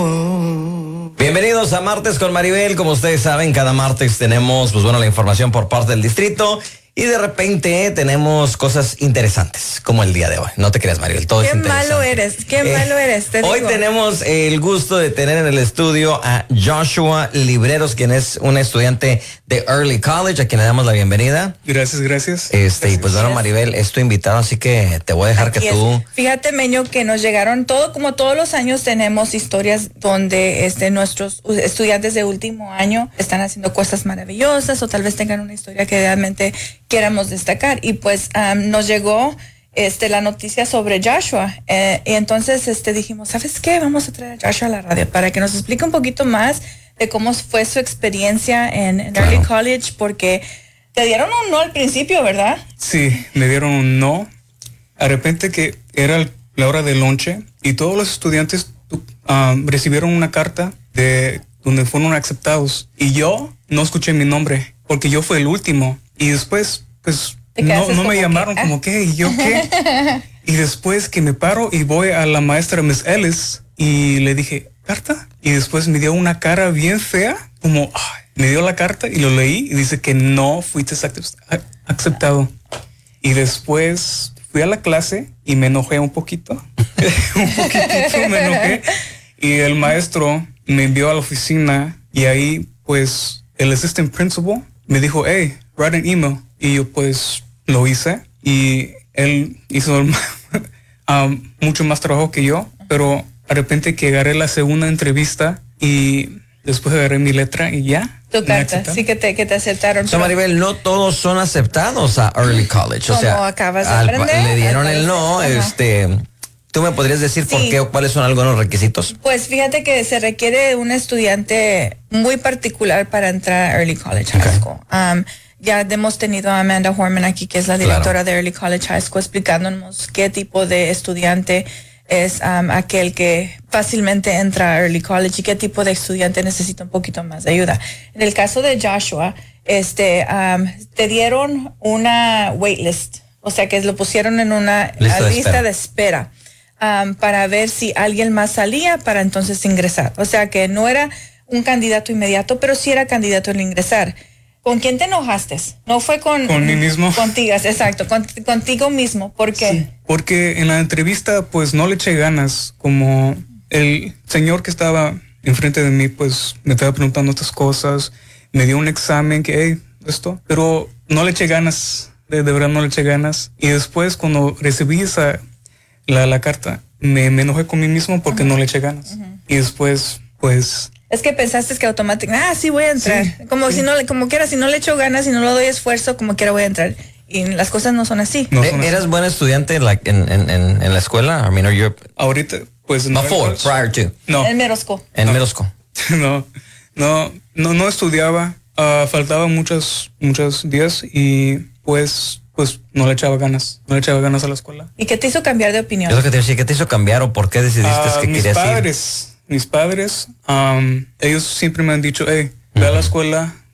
Bienvenidos a Martes con Maribel. Como ustedes saben, cada martes tenemos, la información por parte del distrito y de repente tenemos cosas interesantes, como el día de hoy. No te creas, Maribel, todo es interesante. Qué malo eres, te Hoy digo. tenemos el gusto de tener en el estudio a Joshua Libreros, quien es un estudiante de Early College, a quien le damos la bienvenida. Gracias. Y pues bueno, Maribel, es tu invitado, así que te voy a dejar Aquí que es. tú... Fíjate, Meño, que nos llegaron como todos los años tenemos historias donde nuestros estudiantes de último año están haciendo cosas maravillosas o tal vez tengan una historia que realmente queramos destacar. Y pues nos llegó la noticia sobre Joshua. Y entonces dijimos, ¿sabes qué? Vamos a traer a Joshua a la radio para que nos explique un poquito más de cómo fue su experiencia en Early College, porque te dieron un no al principio, ¿verdad? Sí, me dieron un no. De repente que era la hora del lonche y todos los estudiantes recibieron una carta de donde fueron aceptados. Y yo no escuché mi nombre porque yo fui el último. Y después, pues, no me llamaron como qué, y yo qué. Y después que me paro y voy a la maestra Miss Ellis y le dije, ¿carta? Y después me dio una cara bien fea, como, me dio la carta y lo leí y dice que no fuiste aceptado. Y después fui a la clase y me enojé un poquito. Un poquitito me enojé. Y el maestro me envió a la oficina y ahí, pues, el assistant principal me dijo, hey, write an email. Y yo, pues, lo hice. Y él hizo mucho más trabajo que yo, pero de repente que agarré la segunda entrevista y después agarré mi letra y ya. Tu carta, sí que te aceptaron. So, Maribel, no todos son aceptados a Early College. O sea, como acabas de aprender, le dieron el no. ¿Tú me podrías decir por qué o cuáles son algunos requisitos? Pues fíjate que se requiere un estudiante muy particular para entrar a Early College High School. Ya hemos tenido a Amanda Horman aquí, que es la directora de Early College High School, explicándonos qué tipo de estudiante es aquel que fácilmente entra a Early College y qué tipo de estudiante necesita un poquito más de ayuda. En el caso de Joshua, te dieron una waitlist, o sea que lo pusieron en una lista de espera para ver si alguien más salía para entonces ingresar. O sea que no era un candidato inmediato, pero sí era candidato al ingresar. ¿Con quién te enojaste? No fue con mí mismo. Contigo, exacto, contigo mismo. ¿Por qué? Sí, porque en la entrevista pues no le eché ganas. Como el señor que estaba enfrente de mí pues me estaba preguntando estas cosas, me dio un examen que pero no le eché ganas, de verdad no le eché ganas. Y después cuando recibí la carta me enojé con mí mismo porque no le eché ganas. Y después pues... Es que pensaste que automáticamente, sí voy a entrar. Si no le echo ganas, si no le doy esfuerzo, como quiera voy a entrar. Y las cosas no son así. ¿Eras buen estudiante en la escuela? I mean, ahorita, pues no. Prior to. No. En middle school. En middle school. No estudiaba. Faltaba muchos días y pues no le echaba ganas. No le echaba ganas a la escuela. ¿Y qué te hizo cambiar de opinión? Eso que te decía, ¿qué te hizo cambiar o por qué decidiste que querías ir? Mis padres, ellos siempre me han dicho, hey, ve a la escuela,